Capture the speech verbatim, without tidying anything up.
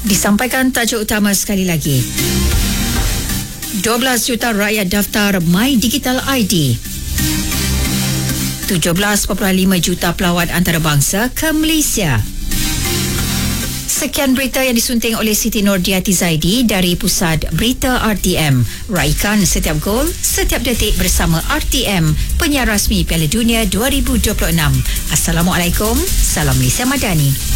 Disampaikan tajuk utama sekali lagi. dua belas juta rakyat daftar My Digital I D. tujuh belas perpuluhan lima juta pelawat antarabangsa ke Malaysia. Sekian berita yang disunting oleh Siti Nordiati Zaidi dari Pusat Berita R T M. Raikan setiap gol, setiap detik bersama R T M, penyiar rasmi Piala Dunia dua ribu dua puluh enam. Assalamualaikum, salam Malaysia Madani.